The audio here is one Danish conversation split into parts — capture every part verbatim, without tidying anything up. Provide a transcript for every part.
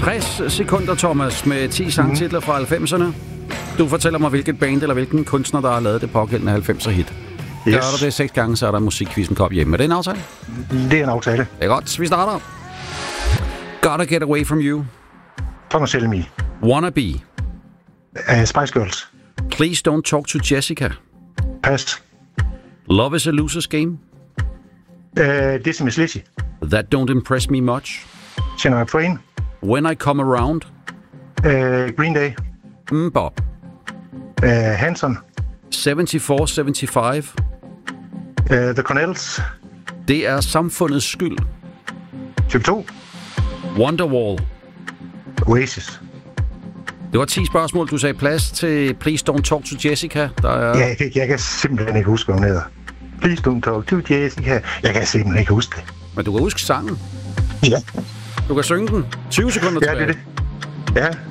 tres sekunder, Thomas, med ti sangtitler fra halvfemserne. Du fortæller mig, hvilket band eller hvilken kunstner, der har lavet det pågældende halvfemser hit. Yes. Gør du det seks gange, så er der musikquizzen kop hjemme. Er det en aftale? Det er en aftale. Det er godt. Vi starter. Gotta Get Away From You. Thomas Helmig. Wannabe. Uh, Spice Girls. Please Don't Talk to Jessica. Pas. Love is a Loser's Game. Uh, Dizzy Miss Lizzy. That Don't Impress Me Much. Shania Twain. When I Come Around. Uh, Green Day. Mm, Bob. Uh, Hanson. syvoghalvfems femoghalvfems. Uh, The Cornells. Det er samfundets skyld. Type to. Wonderwall. Oasis. Det var ti spørgsmål. Du sagde plads til Please Don't Talk to Jessica. Der er... Ja, jeg, kan, jeg kan simpelthen ikke huske, hvad hun hedder. Please Don't Talk to Jessica. Jeg kan simpelthen ikke huske det. Men du kan huske sangen. Ja. Du kan synge den. tyve sekunder tilbage. Ja, det er det.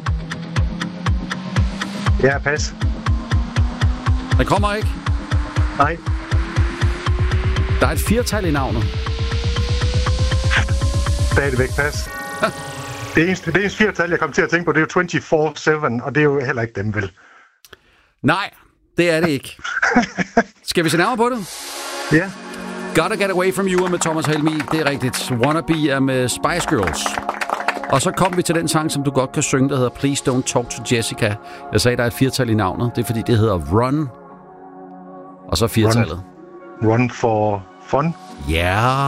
Ja. Ja, pas. Den kommer ikke. Nej. Der er et firtal i navnet. Stadigvæk pas. Det eneste, det eneste firtal, jeg kom til at tænke på, det er jo toogtyve syv, og det er jo heller ikke dem, vel? Nej, det er det ikke. Skal vi se nærmere på det? Ja. Gotta Get Away From You med Thomas Helmig. Det er rigtigt. Wannabe er med Spice Girls. Og så kom vi til den sang, som du godt kan synge, der hedder Please Don't Talk to Jessica. Jeg sagde, der er et firtal i navnet. Det er fordi, det hedder Run. Og så firtallet. Run, Run for Fun. Ja. Yeah.